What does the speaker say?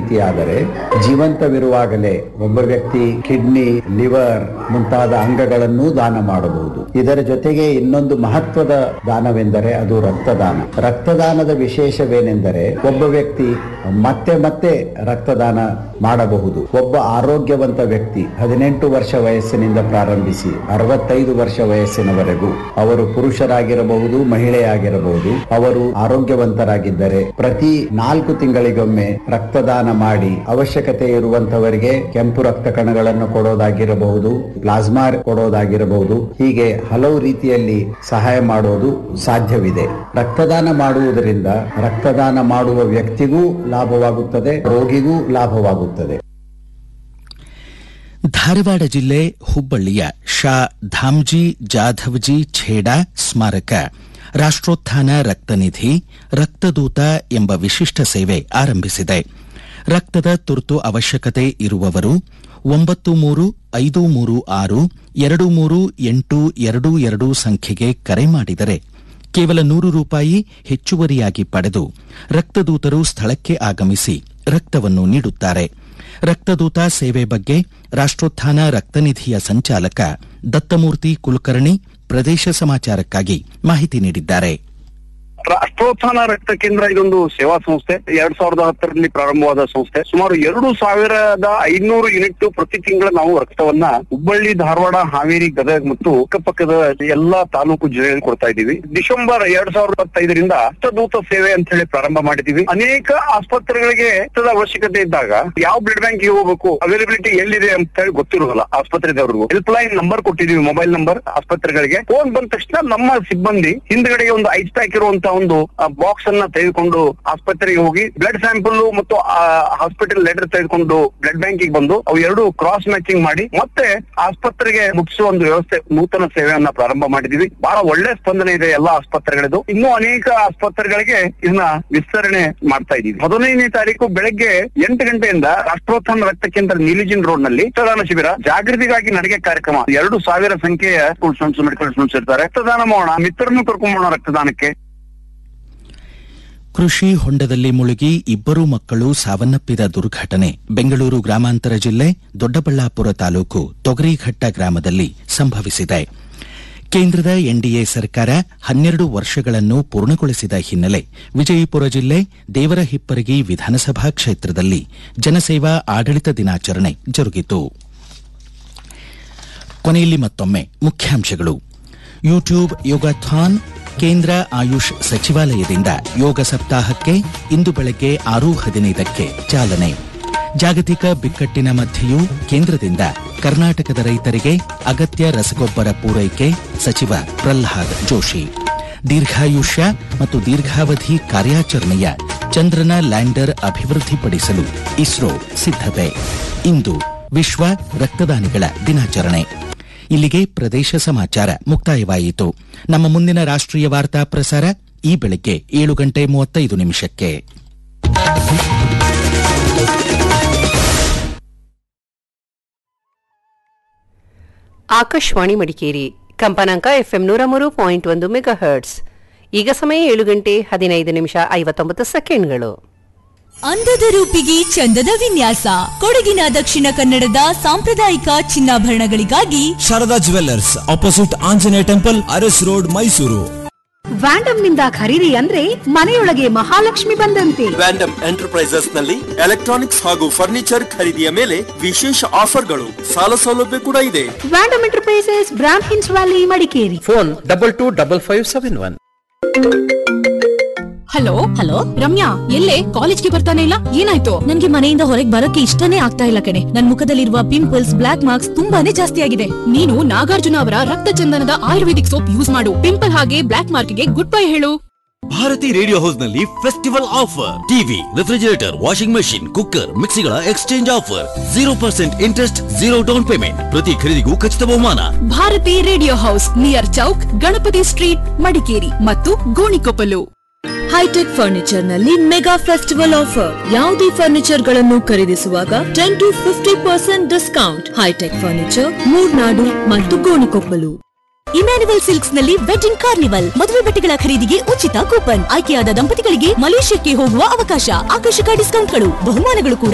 ರೀತಿಯಾದರೆ ಜೀವಂತವಿರುವಾಗಲೇ ಒಬ್ಬ ವ್ಯಕ್ತಿ kidney, liver ಮುಂತಾದ ಅಂಗಗಳನ್ನು ದಾನ ಮಾಡಬಹುದು. ಇದರ ಜೊತೆಗೆ ಇನ್ನೊಂದು ಮಹತ್ವದ ದಾನವೆಂದರೆ ಅದು ರಕ್ತದಾನ. ರಕ್ತದಾನದ ವಿಶೇಷವೇನೆಂದರೆ ಒಬ್ಬ ವ್ಯಕ್ತಿ ಮತ್ತೆ ಮತ್ತೆ ರಕ್ತದಾನ ಮಾಡಬಹುದು. ಒಬ್ಬ ಆರೋಗ್ಯವಂತ ವ್ಯಕ್ತಿ 18 ವರ್ಷ ವಯಸ್ಸಿನಿಂದ ಪ್ರಾರಂಭಿಸಿ 65 ವರ್ಷ ವಯಸ್ಸಿನವರೆಗೂ, ಅವರು ಪುರುಷರಾಗಿರಬಹುದು, ಮಹಿಳೆಯಾಗಿರಬಹುದು, ಅವರು ಆರೋಗ್ಯವಂತರಾಗಿದ್ದರೆ ಪ್ರತಿ 4 ತಿಂಗಳಿಗೊಮ್ಮೆ ರಕ್ತದಾನ ಮಾಡಿ ಅವಶ್ಯಕತೆ ಇರುವಂತವರಿಗೆ ಕೆಂಪು ರಕ್ತ ಕಣಗಳನ್ನು ಕೊಡೋದಾಗಿರಬಹುದು, ಪ್ಲಾಸ್ಮಾ ಕೊಡೋದಾಗಿರಬಹುದು, ಹೀಗೆ ಹಲವು ರೀತಿಯಲ್ಲಿ ಸಹಾಯ ಮಾಡೋದು ಸಾಧ್ಯವಿದೆ. ರಕ್ತದಾನ ಮಾಡುವುದರಿಂದ ರಕ್ತದಾನ ಮಾಡುವ ವ್ಯಕ್ತಿಗೂ ಲಾಭವಾಗುತ್ತದೆ, ರೋಗಿಗೂ ಲಾಭವಾಗುತ್ತದೆ. ಧಾರವಾಡ ಜಿಲ್ಲೆ ಹುಬ್ಬಳ್ಳಿಯ ಶಾ ಧಾಮ್ಜಿ ಜಾಧವ್ಜಿ ಛೇಡಾ ಸ್ಮಾರಕ ರಾಷ್ಟ್ರೋತ್ಥಾನ ರಕ್ತನಿಧಿ ರಕ್ತದೂತ ಎಂಬ ವಿಶಿಷ್ಟ ಸೇವೆ ಆರಂಭಿಸಿದೆ. ರಕ್ತದ ತುರ್ತು ಅವಶ್ಯಕತೆ ಇರುವವರು 9353623822 ಸಂಖ್ಯೆಗೆ ಕರೆ ಮಾಡಿದರೆ ಕೇವಲ ₹100 ಹೆಚ್ಚುವರಿಯಾಗಿ ಪಡೆದು ರಕ್ತದೂತರು ಸ್ಥಳಕ್ಕೆ ಆಗಮಿಸಿ ರಕ್ತವನ್ನು ನೀಡುತ್ತಾರೆ. ರಕ್ತದೂತ ಸೇವೆ ಬಗ್ಗೆ ರಾಷ್ಟ್ರೋತ್ಥಾನ ರಕ್ತನಿಧಿಯ ಸಂಚಾಲಕ ದತ್ತಮೂರ್ತಿ ಕುಲಕರ್ಣಿ ಪ್ರದೇಶ ಸಮಾಚಾರಕ್ಕಾಗಿ ಮಾಹಿತಿ ನೀಡಿದ್ದಾರೆ. ರಾಷ್ಟ್ರೋತ್ಥಾನ ರಕ್ತ ಕೇಂದ್ರ ಇದೊಂದು ಸೇವಾ ಸಂಸ್ಥೆ. 2010ರಲ್ಲಿ ಪ್ರಾರಂಭವಾದ ಸಂಸ್ಥೆ. ಸುಮಾರು 2500 ಯೂನಿಟ್ ಪ್ರತಿ ತಿಂಗಳ ನಾವು ರಕ್ತವನ್ನ ಹುಬ್ಬಳ್ಳಿ, ಧಾರವಾಡ, ಹಾವೇರಿ, ಗದಗ ಮತ್ತು ಅಕ್ಕಪಕ್ಕದ ಎಲ್ಲಾ ತಾಲೂಕು ಜಿಲ್ಲೆಯಲ್ಲಿ ಕೊಡ್ತಾ ಇದ್ದೀವಿ. ಡಿಸೆಂಬರ್ 2025ರಿಂದ ರಕ್ತದೂತ ಸೇವೆ ಅಂತ ಹೇಳಿ ಪ್ರಾರಂಭ ಮಾಡಿದೀವಿ. ಅನೇಕ ಆಸ್ಪತ್ರೆಗಳಿಗೆ ರಕ್ತದ ಅವಶ್ಯಕತೆ ಇದ್ದಾಗ ಯಾವ ಬ್ಲಡ್ ಬ್ಯಾಂಕ್ ಹೋಗಬೇಕು, ಅವೈಲಬಿಲಿಟಿ ಎಲ್ಲಿದೆ ಅಂತ ಹೇಳಿ ಗೊತ್ತಿರೋದಿಲ್ಲ ಆಸ್ಪತ್ರೆದವ್ರಿಗೂ. Help line number ಕೊಟ್ಟಿದೀವಿ, mobile number. ಆಸ್ಪತ್ರೆಗಳಿಗೆ ಫೋನ್ ಬಂದ ತಕ್ಷಣ ನಮ್ಮ ಸಿಬ್ಬಂದಿ ಹಿಂದ್ಗಡೆಗೆ ಒಂದು 5 ಪ್ಯಾಕ್ ಇರುವಂತಹ ಒಂದು ಬಾಕ್ಸ್ ಅನ್ನ ತೆಗೆದುಕೊಂಡು ಆಸ್ಪತ್ರೆಗೆ ಹೋಗಿ ಬ್ಲಡ್ ಸ್ಯಾಂಪಲ್ ಮತ್ತು ಹಾಸ್ಪಿಟಲ್ ಲೆಟರ್ ತೆಗೆದುಕೊಂಡು ಬ್ಲಡ್ ಬ್ಯಾಂಕಿಗೆ ಬಂದು ಅವು ಎರಡು ಕ್ರಾಸ್ ಮ್ಯಾಚಿಂಗ್ ಮಾಡಿ ಮತ್ತೆ ಆಸ್ಪತ್ರೆಗೆ ಮುಗಿಸುವ ಒಂದು ವ್ಯವಸ್ಥೆ, ನೂತನ ಸೇವೆಯನ್ನ ಪ್ರಾರಂಭ ಮಾಡಿದೀವಿ. ಬಹಳ ಒಳ್ಳೆ ಸ್ಪಂದನೆ ಇದೆ ಎಲ್ಲಾ ಆಸ್ಪತ್ರೆಗಳದ್ದು. ಇನ್ನೂ ಅನೇಕ ಆಸ್ಪತ್ರೆಗಳಿಗೆ ಇದನ್ನ ವಿಸ್ತರಣೆ ಮಾಡ್ತಾ ಇದೀವಿ. 15ನೇ ತಾರೀಕು ಬೆಳಗ್ಗೆ 8 ಗಂಟೆಯಿಂದ ರಾಷ್ಟ್ರೋತ್ಥಾನ ರಕ್ತ ಕೇಂದ್ರ ನೀಲಿಜಿನ್ ರೋಡ್ ನಲ್ಲಿ ರಕ್ತದಾನ ಶಿಬಿರ, ಜಾಗೃತಿಗಾಗಿ ನಡಿಗೆ ಕಾರ್ಯಕ್ರಮ. 2000 ಸಂಖ್ಯೆಯ ಸ್ಕೂಲ್ ಸ್ಟೂಡೆಂಟ್ಸ್, ಮೆಡಿಕಲ್ ಸ್ಟೂಡೆಂಟ್ಸ್ ಇರ್ತಾರೆ. ರಕ್ತದಾನ ಮಾಡೋಣ, ಮಿತ್ರರನ್ನು ಕರ್ಕೊಂಬೋಣ ರಕ್ತದಾನಕ್ಕೆ. ಕೃಷಿ ಹೊಂಡದಲ್ಲಿ ಮುಳುಗಿ 2 ಮಕ್ಕಳು ಸಾವನ್ನಪ್ಪಿದ ದುರ್ಘಟನೆ ಬೆಂಗಳೂರು ಗ್ರಾಮಾಂತರ ಜಿಲ್ಲೆ ದೊಡ್ಡಬಳ್ಳಾಪುರ ತಾಲೂಕು ತೊಗರಿಘಟ್ಟ ಗ್ರಾಮದಲ್ಲಿ ಸಂಭವಿಸಿದೆ. ಕೇಂದ್ರದ ಎನ್ಡಿಎ ಸರ್ಕಾರ 12 ವರ್ಷಗಳನ್ನು ಪೂರ್ಣಗೊಳಿಸಿದ ಹಿನ್ನೆಲೆ ವಿಜಯಪುರ ಜಿಲ್ಲೆ ದೇವರಹಿಪ್ಪರಗಿ ವಿಧಾನಸಭಾ ಕ್ಷೇತ್ರದಲ್ಲಿ ಜನಸೇವಾ ಆಡಳಿತ ದಿನಾಚರಣೆ ಜರುಗಿತು. ಕೊನೆಯಲ್ಲಿ ಮತ್ತೊಮ್ಮೆ ಮುಖ್ಯಾಂಶಗಳು. ಯೂಟ್ಯೂಬ್ ಯೋಗಾಥಾನ್, ಕೇಂದ್ರ ಆಯುಷ್ ಸಚಿವಾಲಯದಿಂದ ಯೋಗ ಸಪ್ತಾಹಕ್ಕೆ ಇಂದು ಬೆಳಗ್ಗೆ 6:15ಕ್ಕೆ ಚಾಲನೆ. ಜಾಗತಿಕ ಬಿಕ್ಕಟ್ಟಿನ ಮಧ್ಯೆಯೂ ಕೇಂದ್ರದಿಂದ ಕರ್ನಾಟಕದ ರೈತರಿಗೆ ಅಗತ್ಯ ರಸಗೊಬ್ಬರ ಪೂರೈಕೆ, ಸಚಿವ ಪ್ರಹ್ಲಾದ್ ಜೋಶಿ. ದೀರ್ಘಾಯುಷ್ಯ ಮತ್ತು ದೀರ್ಘಾವಧಿ ಕಾರ್ಯಾಚರಣೆಯ ಚಂದ್ರನ ಲ್ಯಾಂಡರ್ ಅಭಿವೃದ್ಧಿಪಡಿಸಲು ಇಸ್ರೋ ಸಿದ್ಧತೆ. ಇಂದು ವಿಶ್ವ ರಕ್ತದಾನಿಗಳ ದಿನಾಚರಣೆ. ಇಲ್ಲಿಗೆ ಪ್ರದೇಶ ಸಮಾಚಾರ ಮುಕ್ತಾಯವಾಯಿತು. ನಮ್ಮ ಮುಂದಿನ ರಾಷ್ಟ್ರೀಯ ವಾರ್ತಾ ಪ್ರಸಾರ ಈ ಬೆಳಗ್ಗೆ 7:35 ಆಕಾಶವಾಣಿ ಮಡಿಕೇರಿ, ಕಂಪನಾಂಕ FM 103.1 ಮೆಗಾಹರ್ಟ್ಸ್. ಈಗ ಸಮಯ 7:15 ಅಂದದ ರೂಪಿಗೆ ಚಂದದ ವಿನ್ಯಾಸ, ಕೊಡಗಿನ ದಕ್ಷಿಣ ಕನ್ನಡದ ಸಾಂಪ್ರದಾಯಿಕ ಚಿನ್ನಾಭರಣಗಳಿಗಾಗಿ Sharada jewellers, opposite Anjaneya temple, Aras road, Mysuru. ವ್ಯಾಂಡಮ್ ನಿಂದ ಖರೀದಿ ಅಂದ್ರೆ ಮನೆಯೊಳಗೆ ಮಹಾಲಕ್ಷ್ಮಿ ಬಂದಂತೆ. ವ್ಯಾಂಡಮ್ ಎಂಟರ್ಪ್ರೈಸಸ್ ನಲ್ಲಿ ಎಲೆಕ್ಟ್ರಾನಿಕ್ಸ್ ಹಾಗೂ ಫರ್ನಿಚರ್ ಖರೀದಿಯ ಮೇಲೆ ವಿಶೇಷ ಆಫರ್ಗಳು, ಸಾಲ ಸೌಲಭ್ಯ ಕೂಡ ಇದೆ. ವ್ಯಾಂಡಮ್ enterprises, brand ಹಿನ್ಸ್ valley, Madikeri. Phone 225571. Hello hello, Ramya ಎಲ್ಲೇ? ಕಾಲೇಜ್ಗೆ ಬರ್ತಾನೆ ಇಲ್ಲ, ಏನಾಯ್ತು? ನನ್ಗೆ ಮನೆಯಿಂದ ಹೊರಗೆ ಬರೋಕೆ ಇಷ್ಟನೇ ಆಗ್ತಾ ಇಲ್ಲ ಕಣೆ. ನನ್ ಮುಖದಲ್ಲಿರುವ ಪಿಂಪಲ್ಸ್, ಬ್ಲಾಕ್ ಮಾರ್ಕ್ಸ್ ತುಂಬಾನೇ ಜಾಸ್ತಿ ಆಗಿದೆ. ನೀನು ನಾಗಾರ್ಜುನ ಅವರ ರಕ್ತ ಚಂದನದ ಆಯುರ್ವೇದಿಕ್ ಸೋಪ್ ಯೂಸ್ ಮಾಡು. ಪಿಂಪಲ್ ಹಾಗೆ ಬ್ಲಾಕ್ ಮಾರ್ಕ್ಗೆ ಗುಡ್ ಬೈ ಹೇಳು. ಭಾರತಿ ರೇಡಿಯೋ ಹೌಸ್ ನಲ್ಲಿ festival offer. TV, refrigerator, washing machine, cooker, ಮಿಕ್ಸಿಗಳ exchange offer. 0% interest, 0 down payment. ಪ್ರತಿ ಖರೀದಿಗೂ ಖಚಿತ ಬಹುಮಾನ. Bharati radio house, near Chowk, Ganapati street, Madikeri ಮತ್ತು ಗೋಣಿಕೊಪ್ಪಲು. ಹೈಟೆಕ್ ಫರ್ನಿಚರ್ ನಲ್ಲಿ ಮೆಗಾ ಫೆಸ್ಟಿವಲ್ ಆಫರ್. ಯಾವುದೇ ಫರ್ನಿಚರ್ ಗಳನ್ನು ಖರೀದಿಸುವಾಗ 10 to 50% discount. High tech furniture, Murnad ಮತ್ತು ಗೋಣಿಕೊಪ್ಪಲು. ಇಮ್ಯಾನ್ಯುವಲ್ ಸಿಲ್ಕ್ಸ್ ನಲ್ಲಿ ವೆಡ್ಡಿಂಗ್ ಕಾರ್ನಿವಲ್, ಮದುವೆ ಬಟ್ಟೆಗಳ ಖರೀದಿಗೆ ಉಚಿತ ಕೂಪನ್, ಆಯ್ಕೆಯಾದ ದಂಪತಿಗಳಿಗೆ ಮಲೇಷ್ಯಾಕ್ಕೆ ಹೋಗುವ ಅವಕಾಶ, ಆಕರ್ಷಕ ಡಿಸ್ಕೌಂಟ್ಗಳು, ಬಹುಮಾನಗಳು ಕೂಡ